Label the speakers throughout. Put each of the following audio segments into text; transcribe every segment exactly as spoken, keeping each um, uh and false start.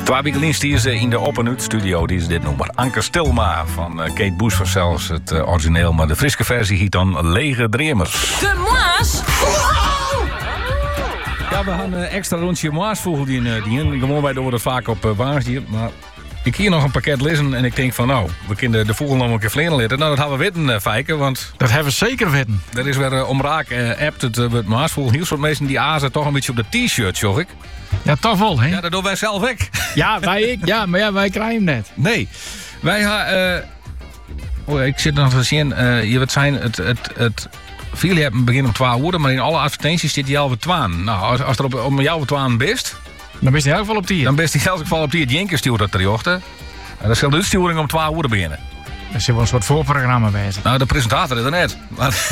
Speaker 1: Twee weken is in de Open Ut studio. Die is dit nummer. Anke Stilma van uh, Kate Bush was zelfs het uh, origineel. Maar de friske versie hiet dan Lege Dreemers.
Speaker 2: De Maas.
Speaker 1: Ja, we gaan een uh, extra rondje Maasvogel die in. Uh, die in. Gewoon wij doen het vaak op uh, Waarsdier. Maar ik hier nog een pakket lezen en ik denk van nou, we kunnen de vogel nog een keer vleren leren. Nou, dat gaan we weten, uh, Fijke, want...
Speaker 3: Dat hebben we zeker weten.
Speaker 1: Er is weer uh, omraak uh, appt het uh, met Maasvogel. Heel soort mensen die azen toch een beetje op de t-shirt, zag ik.
Speaker 3: Ja, toch wel, hè?
Speaker 1: Ja, dat doen wij zelf ook.
Speaker 3: Ja, wij ik. Ja, maar ja, wij krijgen hem net.
Speaker 1: Nee, wij gaan... Uh... Oh, ik zit nog te zien. Uh, je weet zijn, het... het, het Veel hebben begin om twaalf uur, maar in alle advertenties zit die halve twaan. Nou, als, als er op, om jouw twaan best...
Speaker 3: Dan ben je in elk geval op die.
Speaker 1: Dan ben je in elk geval op die. Jenke stuurt dat terjochten. En dan zal de uitsturing om twaalf uur beginnen.
Speaker 3: Dat is wel een soort voorprogramma bezig.
Speaker 1: Nou, de presentator is er net. Maar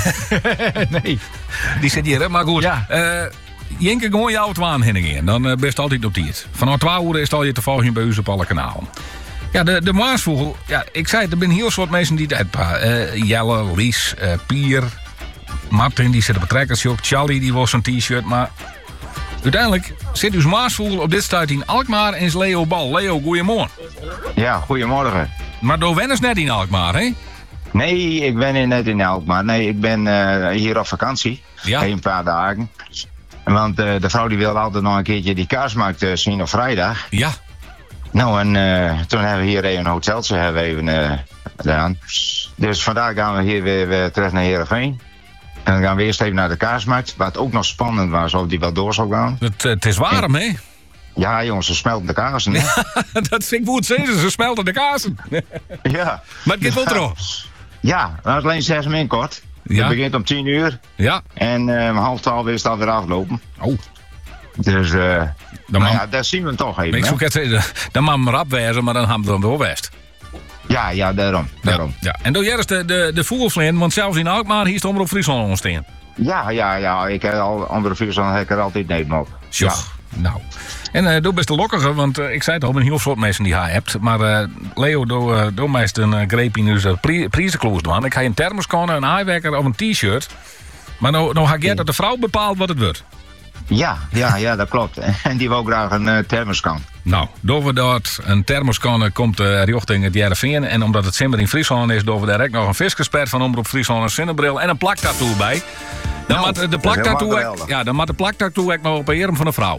Speaker 3: nee.
Speaker 1: Die zit hier, hè? Maar goed.
Speaker 3: Ja.
Speaker 1: Uh, Jenke, gewoon jouw twaan heen gaan. Dan uh, best altijd op die. Vanaf twaalf uur is het al je te volgen bij ons op alle kanalen. Ja, de, de Maasvogel. Ja, ik zei het, er zijn heel soort mensen die het uh, Jelle, Lies, uh, Pier... Martin, die zit op het trekkersjok. Charlie, die was zo'n t-shirt. Maar uiteindelijk zit dus Maasvogel op dit stuit in Alkmaar en is Leo Bal. Leo, goeiemorgen.
Speaker 4: Ja, goedemorgen.
Speaker 1: Maar door wennen is net in Alkmaar, hè?
Speaker 4: Nee, ik ben net in Alkmaar. Nee, ik ben uh, hier op vakantie.
Speaker 1: Ja.
Speaker 4: Een paar dagen. Want uh, de vrouw die wilde altijd nog een keertje die kaarsmarkt uh, zien op vrijdag.
Speaker 1: Ja.
Speaker 4: Nou, en uh, toen hebben we hier even een hoteltje hebben we even uh, gedaan. Dus vandaag gaan we hier weer, weer terug naar Heerenveen. En dan gaan we eerst even naar de kaarsmarkt. Wat ook nog spannend was, of die wel door zou gaan.
Speaker 1: Het, het is warm, hè?
Speaker 4: Ja, jongens, ze smelten de kaarsen. Hè?
Speaker 1: Dat vind ik goed zeggen, ze smelten de kaarsen.
Speaker 4: Ja.
Speaker 1: Maar het gaat wel terug.
Speaker 4: Ja, nou, alleen zes min kort.
Speaker 1: Ja.
Speaker 4: Het begint om tien uur.
Speaker 1: Ja.
Speaker 4: En uh, om half twaalf is het alweer afgelopen.
Speaker 1: Oh.
Speaker 4: Dus, uh,
Speaker 1: dan
Speaker 4: nou
Speaker 1: man...
Speaker 4: ja, dat zien we toch even.
Speaker 1: Ik zoek het zeggen, dan mag hem rap wezen, maar dan gaan we dan door west.
Speaker 4: Ja, ja, daarom. daarom.
Speaker 1: Ja, ja. En doe jij eens de, de, de vogelvlin, want zelfs in Alkmaar hier is de Omroep Friesland ontstaan.
Speaker 4: Ja, ja, ja. Ik heb al andere Friesland heb ik er altijd neem op.
Speaker 1: Sjoch, ja. Nou. En uh, doe best de lokkige, want uh, ik zei het al, een heel soort mensen die hij hebt. Maar uh, Leo, doe, uh, doe meest een uh, greep in uw uh, prijzenkloos doen. Ik ga een thermoskan, een haaiwerker of een t-shirt. Maar nou, nou ga ik jij dat de vrouw bepaalt wat het wordt.
Speaker 4: Ja, ja, ja, dat klopt. En die wil graag een uh, thermoskan.
Speaker 1: Nou, door we dat een thermoskan komt uh, richting het Heerenveen. En omdat het simmer in Friesland is, door we daar ook nog een viskerspert van Omroep Friesland, een zonnebril en een plaktattoo bij. Dan
Speaker 4: nou,
Speaker 1: moet de plaktattoo, ja, dan moet de plaktattoo ook nog op een arm van een vrouw.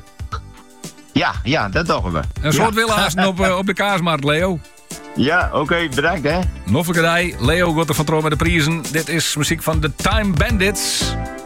Speaker 4: Ja, ja, dat doen we.
Speaker 1: Een soort
Speaker 4: ja.
Speaker 1: willazen op, uh, op de kaarsmarkt, Leo.
Speaker 4: Ja, oké, okay, bedankt hè.
Speaker 1: Nog een keer, Leo gaat er van trouw met de prijzen. Dit is muziek van The Time Bandits.